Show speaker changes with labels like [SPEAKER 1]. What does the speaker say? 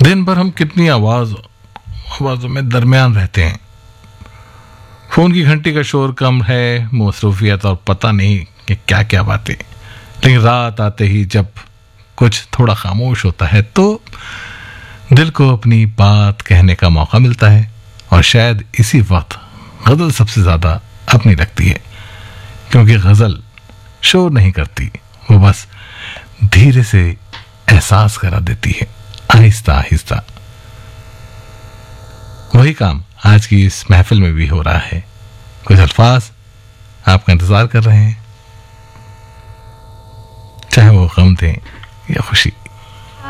[SPEAKER 1] दिन भर हम कितनी आवाज़ों में दरमियान रहते हैं। फ़ोन की घंटी का शोर कम है, मसरूफियत और पता नहीं कि क्या क्या बातें। लेकिन रात आते ही जब कुछ थोड़ा खामोश होता है तो दिल को अपनी बात कहने का मौका मिलता है। और शायद इसी वक्त गज़ल सबसे ज़्यादा अपनी लगती है, क्योंकि गज़ल शोर नहीं करती, वो बस धीरे से एहसास करा देती है, आहिस्ता आहिस्ता। वही काम आज की इस महफिल में भी हो रहा है। कुछ अल्फाज आपका इंतजार कर रहे हैं, चाहे वो गम दें या खुशी।